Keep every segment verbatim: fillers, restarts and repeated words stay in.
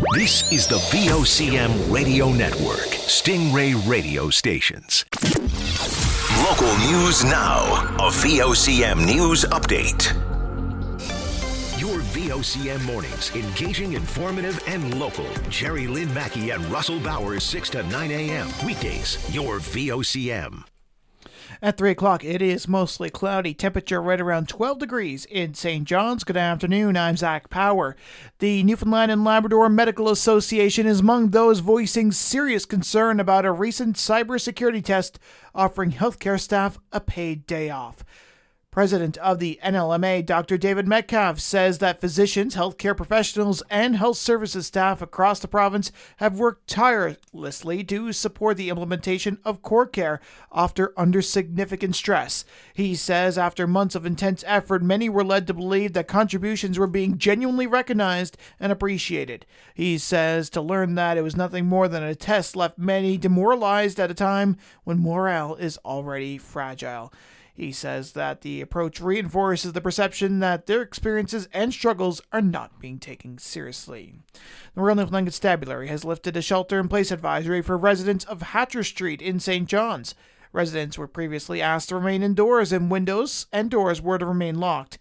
This is the V O C M Radio Network, Stingray Radio Stations. Local news now. A V O C M News Update. Your V O C M mornings, engaging, informative, and local. Jerry Lynn Mackey and Russell Bowers, six to nine a.m. Weekdays, your V O C M. At three o'clock, it is mostly cloudy. Temperature right around twelve degrees in Saint John's. Good afternoon. I'm Zach Power. The Newfoundland and Labrador Medical Association is among those voicing serious concern about a recent cybersecurity test offering healthcare staff a paid day off. President of the N L M A, Doctor David Metcalf, says that physicians, healthcare professionals, and health services staff across the province have worked tirelessly to support the implementation of CoreCare after under significant stress. He says after months of intense effort, many were led to believe that contributions were being genuinely recognized and appreciated. He says to learn that it was nothing more than a test left many demoralized at a time when morale is already fragile. He says that the approach reinforces the perception that their experiences and struggles are not being taken seriously. The Royal Newfoundland Constabulary has lifted a shelter-in-place advisory for residents of Hatcher Street in Saint John's. Residents were previously asked to remain indoors, and windows and doors were to remain locked.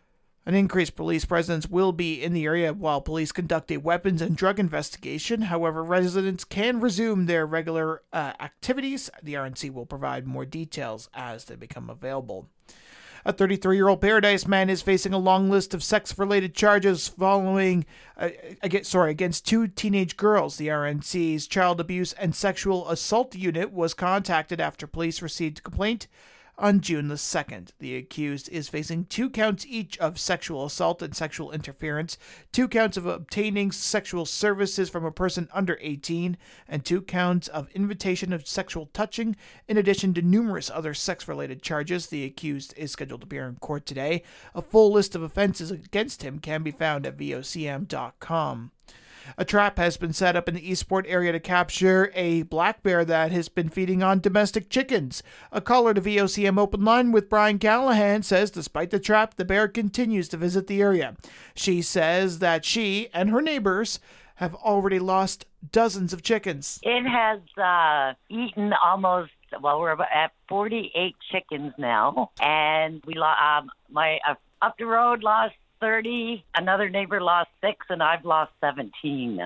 An increased police presence will be in the area while police conduct a weapons and drug investigation. However, residents can resume their regular uh, activities. The R N C will provide more details as they become available. A thirty-three-year-old Paradise man is facing a long list of sex-related charges following, uh, against, sorry, against two teenage girls. The R N C's Child Abuse and Sexual Assault Unit was contacted after police received a complaint on June the second. The accused is facing two counts each of sexual assault and sexual interference, two counts of obtaining sexual services from a person under eighteen, and two counts of invitation of sexual touching, in addition to numerous other sex-related charges. The accused is scheduled to appear in court today. A full list of offenses against him can be found at V O C M dot com. A trap has been set up in the Eastport area to capture a black bear that has been feeding on domestic chickens. A caller to V O C M Open Line with Brian Callahan says despite the trap, the bear continues to visit the area. She says that she and her neighbors have already lost dozens of chickens. It has uh, eaten almost, well, we're at forty-eight chickens now. And we, um, my uh, up the road lost thirty, another neighbor lost six, and I've lost seventeen.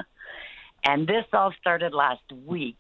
And this all started last week.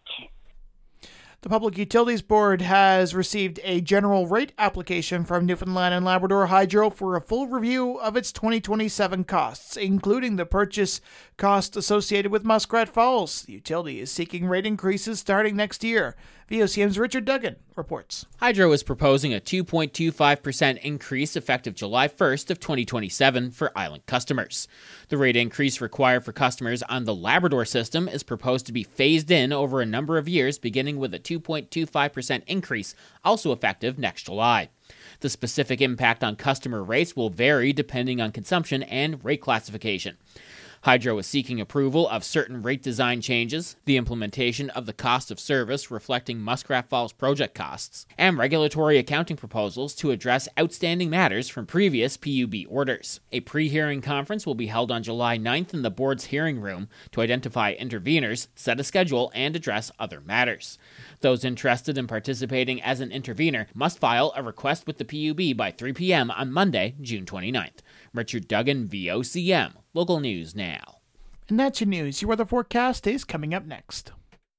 The Public Utilities Board has received a general rate application from Newfoundland and Labrador Hydro for a full review of its twenty twenty-seven costs, including the purchase cost associated with Muskrat Falls. The utility is seeking rate increases starting next year. V O C M's Richard Duggan reports. Hydro is proposing a two point two five percent increase effective July first of twenty twenty-seven for island customers. The rate increase required for customers on the Labrador system is proposed to be phased in over a number of years, beginning with a two point two five percent increase, also effective next July. The specific impact on customer rates will vary depending on consumption and rate classification. Hydro is seeking approval of certain rate design changes, the implementation of the cost of service reflecting Muskrat Falls project costs, and regulatory accounting proposals to address outstanding matters from previous P U B orders. A pre-hearing conference will be held on July ninth in the board's hearing room to identify interveners, set a schedule, and address other matters. Those interested in participating as an intervener must file a request with the P U B by three p.m. on Monday, June twenty-ninth. Richard Duggan, V O C M. Local news now. And that's your news. Your weather forecast is coming up next.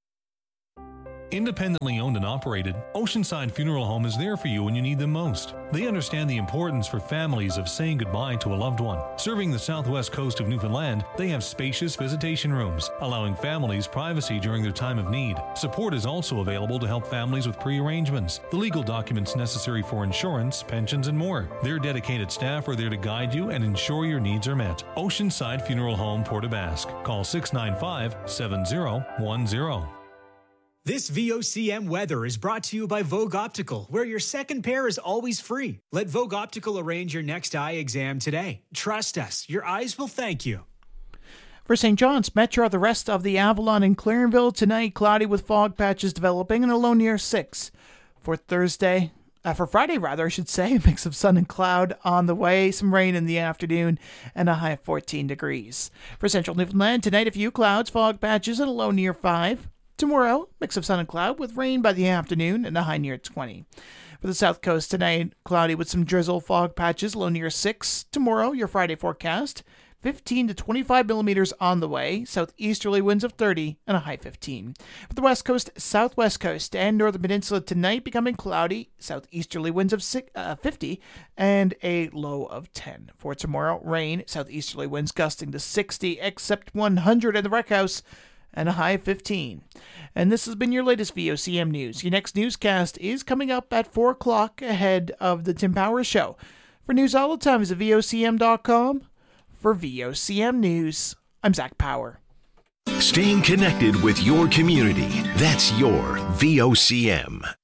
Independently owned and operated, Oceanside Funeral Home is there for you when you need them most. They understand the importance for families of saying goodbye to a loved one. Serving the southwest coast of Newfoundland, they have spacious visitation rooms, allowing families privacy during their time of need. Support is also available to help families with pre-arrangements, the legal documents necessary for insurance, pensions, and more. Their dedicated staff are there to guide you and ensure your needs are met. Oceanside Funeral Home, Port aux Basques. Call six nine five, seven zero one zero. This V O C M weather is brought to you by Vogue Optical, where your second pair is always free. Let Vogue Optical arrange your next eye exam today. Trust us, your eyes will thank you. For Saint John's, Metro, the rest of the Avalon and Clarenville tonight, cloudy with fog patches developing and a low near six. For Thursday, Uh, for Friday, rather, I should say, a mix of sun and cloud on the way, some rain in the afternoon, and a high of fourteen degrees. For central Newfoundland, tonight a few clouds, fog patches, and a low near five. Tomorrow, mix of sun and cloud with rain by the afternoon and a high near twenty. For the south coast tonight, cloudy with some drizzle, fog patches, low near six. Tomorrow, your Friday forecast, fifteen to twenty-five millimeters on the way, southeasterly winds of thirty and a high fifteen. For the west coast, southwest coast, and northern peninsula tonight becoming cloudy, southeasterly winds of six, uh, fifty and a low of ten. For tomorrow, rain, southeasterly winds gusting to sixty, except one hundred in the wreck house, and a high of fifteen. And this has been your latest V O C M News. Your next newscast is coming up at four o'clock ahead of the Tim Powers Show. For news all the time, visit V O C M dot com. For V O C M News, I'm Zach Power. Staying connected with your community. That's your V O C M.